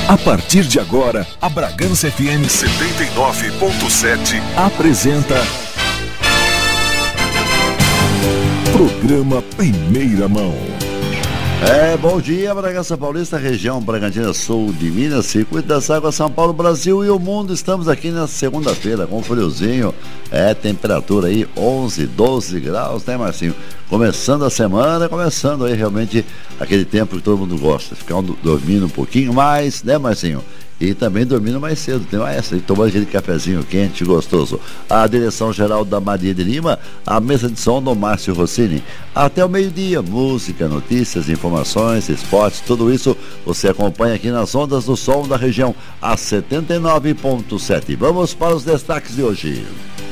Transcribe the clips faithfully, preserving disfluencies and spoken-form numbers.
A partir de agora, a Bragança F M setenta e nove ponto sete apresenta Programa Primeira Mão. É, bom dia, Bragança Paulista, região Bragantina Sul de Minas, Circuito das Águas, São Paulo, Brasil e o mundo. Estamos aqui na segunda-feira com friozinho, é, temperatura aí onze, doze graus, né, Marcinho? Começando a semana, começando aí realmente aquele tempo que todo mundo gosta, ficar dormindo um pouquinho mais, né, Marcinho? E também dormindo mais cedo, tem essa, e tomando aquele cafezinho quente, gostoso. A direção geral da Maria de Lima, a mesa de som do Márcio Rossini. Até o meio-dia, música, notícias, informações, esportes, tudo isso você acompanha aqui nas ondas do som da região, a setenta e nove ponto sete. Vamos para os destaques de hoje.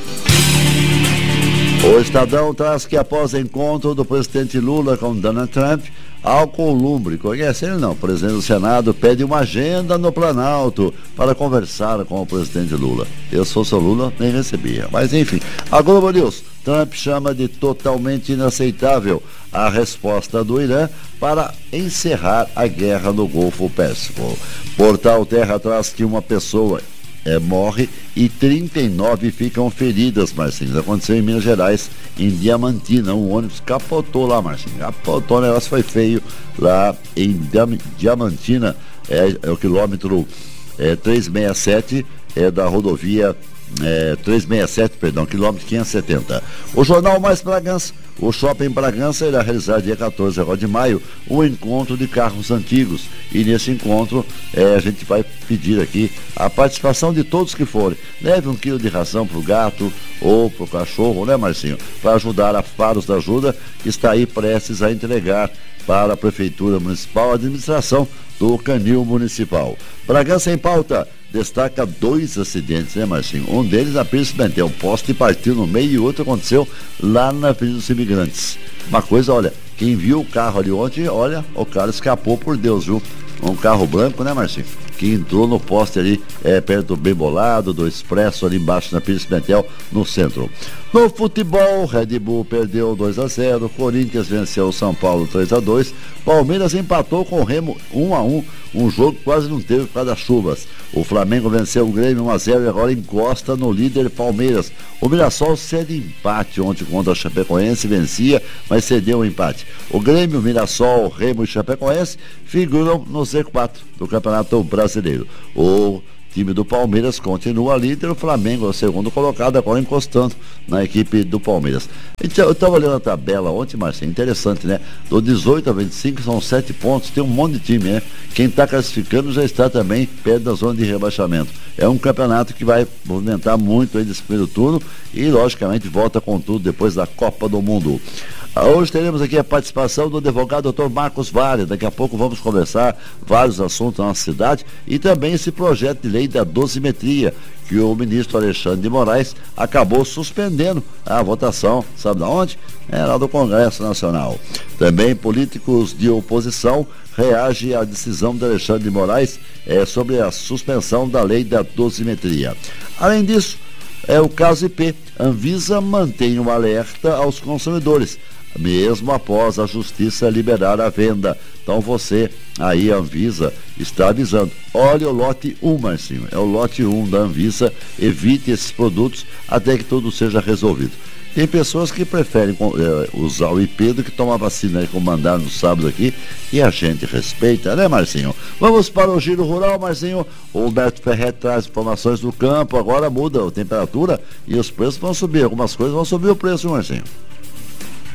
O Estadão traz que após o encontro do presidente Lula com Donald Trump, Alcolumbre, conhece ele não? O presidente do Senado pede uma agenda no Planalto para conversar com o presidente Lula. Eu sou seu Lula, nem recebia. Mas enfim, a Globo News, Trump chama de totalmente inaceitável a resposta do Irã para encerrar a guerra no Golfo Pérsico. Portal Terra traz que uma pessoa É, morre e trinta e nove ficam feridas, Marcinho. Aconteceu em Minas Gerais, em Diamantina. Um ônibus capotou lá, Marcinho. Capotou, o negócio foi feio lá em Diamantina. É, é o quilômetro é, trezentos e sessenta e sete é, da rodovia é, trezentos e sessenta e sete, perdão, quilômetro quinhentos e setenta. O Jornal Mais Bragança. O Shopping Bragança irá realizar dia quatorze agora de maio um encontro de carros antigos. E nesse encontro é, a gente vai pedir aqui a participação de todos que forem. Leve um quilo de ração para o gato ou para o cachorro, né, Marcinho? Para ajudar a Faros da Ajuda, que está aí prestes a entregar para a Prefeitura Municipal a administração do Canil Municipal. Bragança em Pauta destaca dois acidentes, né, Marcinho? Um deles na Pires Pimentel, um poste partiu no meio e outro aconteceu lá na Avenida dos Imigrantes. Uma coisa, olha, quem viu o carro ali ontem, olha, o cara escapou por Deus, viu? Um carro branco, né, Marcinho? Que entrou no poste ali, é, perto do Bem Bolado, do Expresso, ali embaixo na Pires Pimentel, no centro. No futebol, Red Bull perdeu dois a zero, Corinthians venceu o São Paulo três a dois, Palmeiras empatou com o Remo um a um, um jogo que quase não teve por causa das chuvas. O Flamengo venceu o Grêmio um a zero e agora encosta no líder Palmeiras. O Mirassol cede empate ontem contra a Chapecoense, vencia, mas cedeu o empate. O Grêmio, Mirassol, Remo e Chapecoense figuram no Z quatro do Campeonato Brasileiro. O time do Palmeiras continua líder, o Flamengo é o segundo colocado, agora encostando na equipe do Palmeiras. Eu estava olhando a tabela ontem, Marcinho, interessante, né? Do dezoito a vinte e cinco são sete pontos, tem um monte de time, né? Quem está classificando já está também perto da zona de rebaixamento. É um campeonato que vai movimentar muito aí nesse primeiro turno e, logicamente, volta com tudo depois da Copa do Mundo. Hoje teremos aqui a participação do advogado doutor Marcos Vale. Daqui a pouco vamos conversar vários assuntos na nossa cidade e também esse projeto de lei da dosimetria, que o ministro Alexandre de Moraes acabou suspendendo a votação, sabe de onde? É lá do Congresso Nacional. Também políticos de oposição reagem à decisão de Alexandre de Moraes é, sobre a suspensão da lei da dosimetria. Além disso, é o caso I P. Anvisa mantém um alerta aos consumidores, mesmo após a justiça liberar a venda. Então você, aí a Anvisa, está avisando. Olha o lote um, Marcinho, é o lote um da Anvisa, evite esses produtos até que tudo seja resolvido. Tem pessoas que preferem é, usar o I P do que tomar vacina, aí, como mandaram no sábado aqui, e a gente respeita, né, Marcinho? Vamos para o Giro Rural, Marcinho. O Humberto Ferret traz informações do campo, agora muda a temperatura e os preços vão subir, algumas coisas vão subir o preço, Marcinho.